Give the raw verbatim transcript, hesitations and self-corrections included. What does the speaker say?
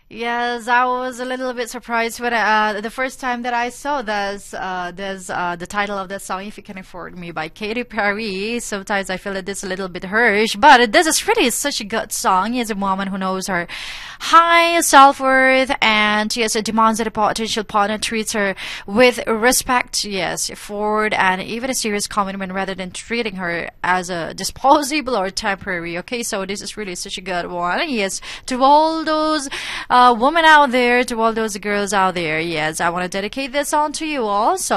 Yes, I was a little bit surprised when I, uh, the first time that I saw this, uh, this, uh, the title of that song, "If You Can Afford Me" by Katy Perry. Sometimes I feel that it's a little bit harsh, but this is really such a good song. He's a woman who knows her high self-worth, and yes, it demands that a potential partner treats her with respect, yes, afford, and even a serious commitment rather than treating her as a disposable or temporary. Okay, so this is really such a good one. Yes, to all those uh, women out there, to all those girls out there, yes, I want to dedicate this song to you all. So